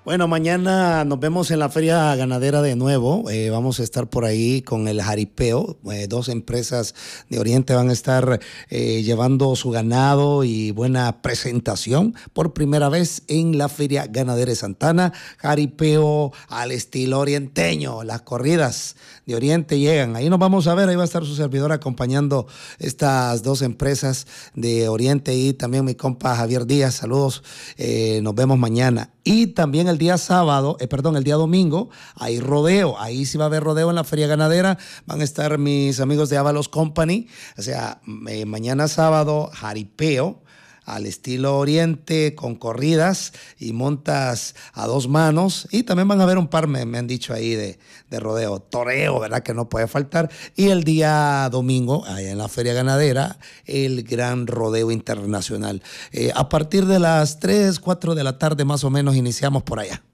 Bueno, mañana nos vemos en la Feria Ganadera de nuevo. Vamos a estar por ahí con el jaripeo. Dos empresas de Oriente van a estar llevando su ganado y buena presentación por primera vez en la Feria Ganadera de Santana. Jaripeo al estilo orienteño. Las corridas de Oriente llegan. Ahí nos vamos a ver. Ahí va a estar su servidor acompañando estas dos empresas de Oriente y también mi compa Javier Díaz. Saludos. Nos vemos mañana. Y también el día el día domingo, hay rodeo. Ahí sí va a haber rodeo en la Feria Ganadera. Van a estar mis amigos de Avalos Company. O sea, mañana sábado, jaripeo al estilo Oriente, con corridas y montas a dos manos. Y también van a haber un par, me han dicho ahí, de rodeo. Toreo, ¿verdad? Que no puede faltar. Y el día domingo, allá en la Feria Ganadera, el gran rodeo internacional. A partir de las 3, 4 de la tarde más o menos iniciamos por allá.